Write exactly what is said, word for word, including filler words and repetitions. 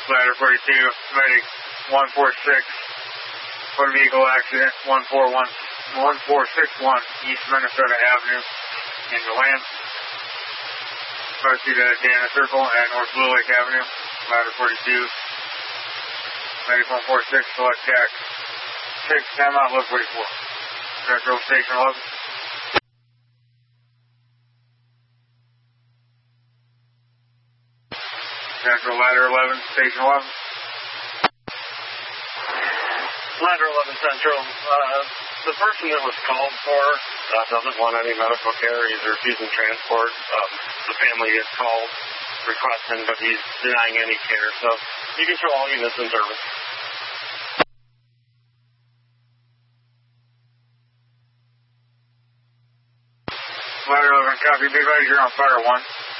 Ladder forty-two, medic one four six, motor vehicle accident one four one, one four six one East Minnesota Avenue in DeLand. Proceed at Dana Circle at North Blue Lake Avenue. Ladder forty-two, medic one four six, select tax six, time out, look forty-four. Metro Station eleven. Central Ladder eleven, Station eleven. Ladder eleven Central. Uh, the person that was called for uh, doesn't want any medical care. He's refusing transport. Um, the family is called requesting, but he's denying any care. So you can show all units in service. Ladder eleven, copy. Be ready, you're on fire one.